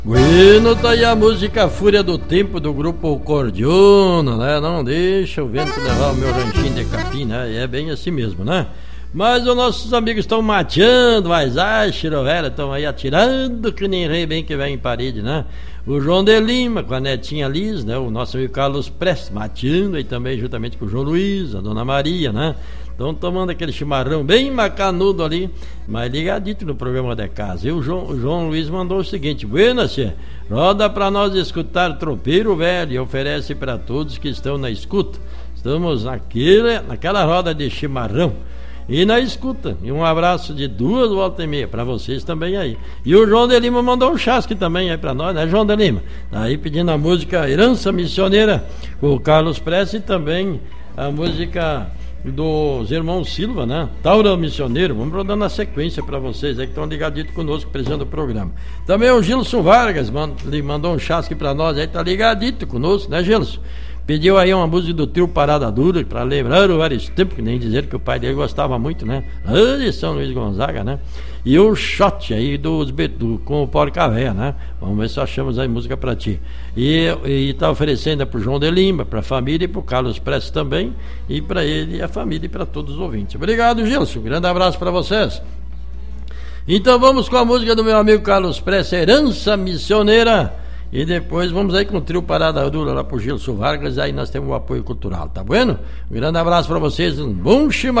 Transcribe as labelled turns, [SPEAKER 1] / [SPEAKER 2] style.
[SPEAKER 1] Bueno, tá aí a música Fúria do Tempo do grupo Cordiona, né? Não deixa o vento levar o meu ranchinho de capim, né? É bem assim mesmo, né? Mas os nossos amigos estão mateando, mas velho, estão aí atirando que nem rei bem que vem em parede, né? O João de Lima com a netinha Liz, né? O nosso amigo Carlos Prestes mateando aí também juntamente com o João Luiz, a Dona Maria, né? Estão tomando aquele chimarrão bem macanudo ali, mas ligadito no programa de casa. E o João Luiz mandou o seguinte: Buenas, tchê, roda pra nós escutar Tropeiro Velho e oferece para todos que estão na escuta. Estamos naquela roda de chimarrão e na escuta. E um abraço de 2h30 para vocês também aí. E o João de Lima mandou um chasque também aí para nós, né, João de Lima? Aí pedindo a música Herança Missioneira com o Carlos Prestes e também a música dos irmãos Silva, né? Taura Missioneiro. Vamos rodando na sequência para vocês aí que estão ligaditos conosco, presente do programa. Também o Gilson Vargas mandou um chasque para nós aí, tá ligadito conosco, né, Gilson? Pediu aí uma música do trio Parada Dura para lembrar o vários tempos, que nem dizer que o pai dele gostava muito, né? Lá de São Luís Gonzaga, né? E o shot aí com o Porca Véia, né? Vamos ver se achamos aí música pra ti. E tá oferecendo pro João de Lima, pra família e pro Carlos Prestes também, e pra ele e a família e pra todos os ouvintes. Obrigado, Gilson. Um grande abraço pra vocês. Então vamos com a música do meu amigo Carlos Prestes, Herança Missioneira. E depois vamos aí com o trio Parada Dura lá pro Gilson Vargas, aí nós temos o apoio cultural, tá bueno? Um grande abraço pra vocês, um bom chimarrão.